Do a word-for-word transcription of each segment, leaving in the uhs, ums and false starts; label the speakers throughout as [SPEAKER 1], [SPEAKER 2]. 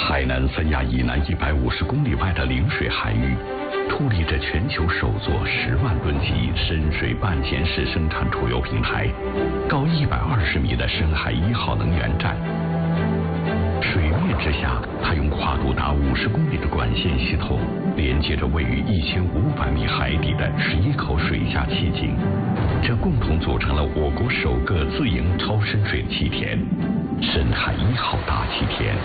[SPEAKER 1] 海南三亚以南一百五十公里外的陵水海域，矗立着全球首座十万吨级深水半潜式生产储油平台，高一百二十米的深海一号能源站。水面之下，它用跨度达五十公里的管线系统，连接着位于一千五百米海底的十一口水下气井，这共同组成了我国首个自营超深水气田——深海一号大气田。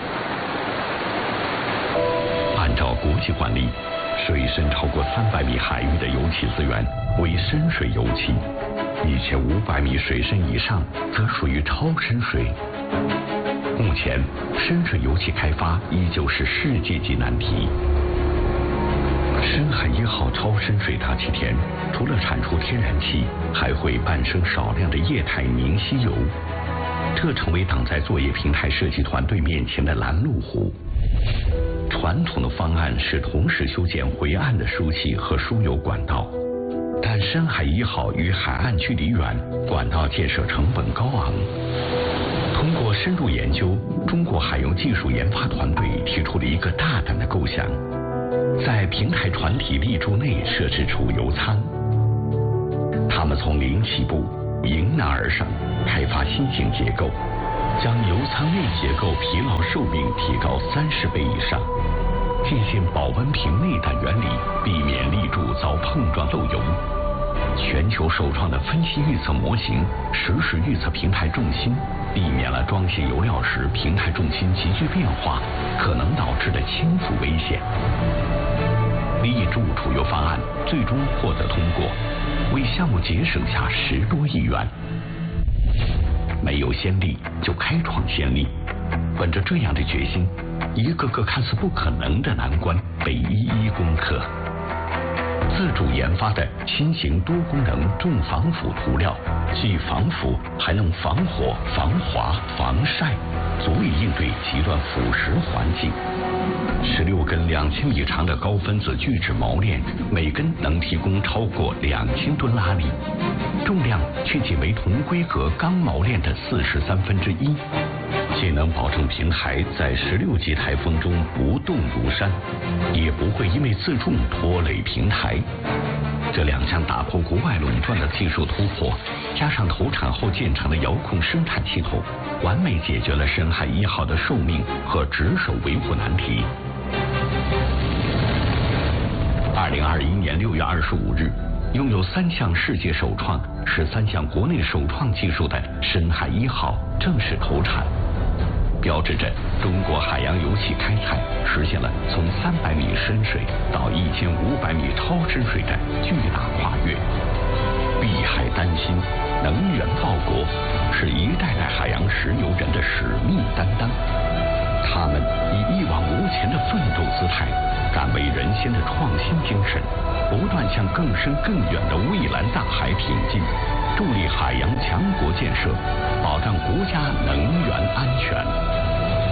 [SPEAKER 1] 按照国际惯例，水深超过三百米海域的油气资源为深水油气，一千五百米水深以上则属于超深水。目前，深水油气开发依旧是世界级难题。深海一号超深水大气田除了产出天然气，还会伴生少量的液态凝稀油，这成为挡在作业平台设计团队面前的拦路虎。传统的方案是同时修建回岸的输气和输油管道，但深海一号与海岸距离远，管道建设成本高昂。通过深入研究，中国海油技术研发团队提出了一个大胆的构想，在平台船体立柱内设置储油舱。他们从零起步，迎难而上，开发新型结构，将油舱内结构疲劳寿命提高三十倍以上，借鉴保温瓶内胆原理，避免立柱遭碰撞漏油。全球首创的分析预测模型实时预测平台重心，避免了装卸油料时平台重心急剧变化可能导致的倾覆危险。立柱储油方案最终获得通过，为项目节省下十多亿元。没有先例就开创先例，本着这样的决心，一个个看似不可能的难关被一一攻克。自主研发的新型多功能重防腐涂料，既防腐还能防火、防滑、防晒，足以应对极端腐蚀环境。十六根两千米长的高分子聚酯锚链，每根能提供超过两千吨拉力，重量却仅为同规格钢锚链的四十三分之一，既能保证平台在十六级台风中不动如山，也不会因为自重拖累平台。这两项打破国外垄断的技术突破，加上投产后建成的遥控生产系统，完美解决了深海一号的寿命和值守维护难题。二零二一年六月二十五日，拥有三项世界首创、十三项国内首创技术的深海一号正式投产，标志着中国海洋油气开采实现了从三百米深水到一千五百米超深水的巨大跨越。碧海丹心，能源报国，是一代代海洋石油人的使命担当。他们以一往无前的奋斗姿态，敢为人先的创新精神，不断向更深更远的蔚蓝大海挺进，助力海洋强国建设，保障国家能源安全。